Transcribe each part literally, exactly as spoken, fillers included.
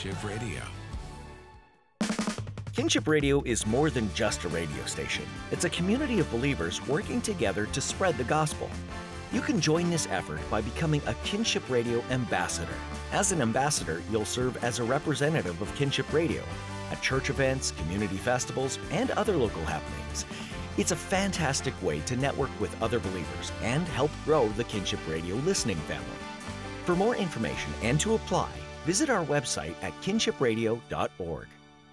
Kinship Radio. Kinship Radio is more than just a radio station. It's a community of believers working together to spread the gospel. You can join this effort by becoming a Kinship Radio ambassador. As an ambassador, you'll serve as a representative of Kinship Radio at church events, community festivals, and other local happenings. It's a fantastic way to network with other believers and help grow the Kinship Radio listening family. For more information and to apply, visit our website at kinship radio dot org.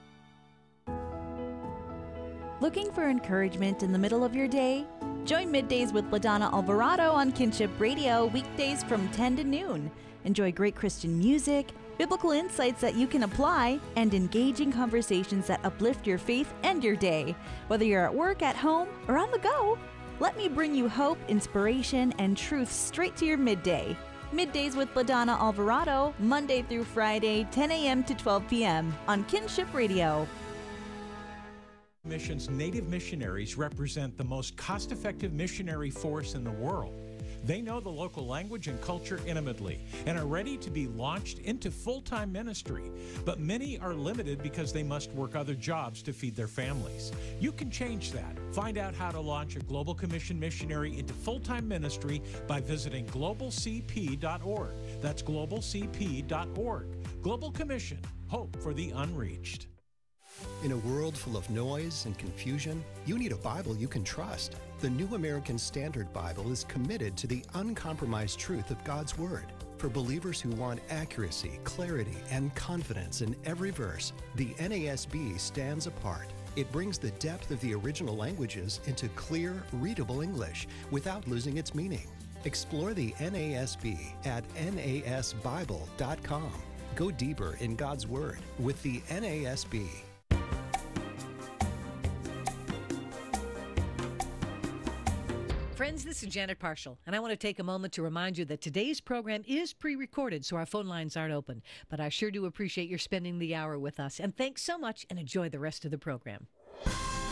Looking for encouragement in the middle of your day? Join Middays with LaDonna Alvarado on Kinship Radio weekdays from ten to noon. Enjoy great Christian music, biblical insights that you can apply, and engaging conversations that uplift your faith and your day. Whether you're at work, at home, or on the go, let me bring you hope, inspiration, and truth straight to your midday. Middays with LaDonna Alvarado, Monday through Friday, ten a.m. to twelve p.m. on Kinship Radio. Mission's Native missionaries represent the most cost-effective missionary force in the world. They know the local language and culture intimately and are ready to be launched into full-time ministry. But many are limited because they must work other jobs to feed their families. You can change that. Find out how to launch a Global Commission missionary into full-time ministry by visiting global c p dot org. That's global c p dot org. Global Commission, hope for the unreached. In a world full of noise and confusion, you need a Bible you can trust. The New American Standard Bible is committed to the uncompromised truth of God's Word. For believers who want accuracy, clarity, and confidence in every verse, the N A S B stands apart. It brings the depth of the original languages into clear, readable English without losing its meaning. Explore the N A S B at N A S Bible dot com. Go deeper in God's Word with the N A S B. Friends, this is Janet Parshall, and I want to take a moment to remind you that today's program is pre-recorded, so our phone lines aren't open. But I sure do appreciate your spending the hour with us. And thanks so much, and enjoy the rest of the program.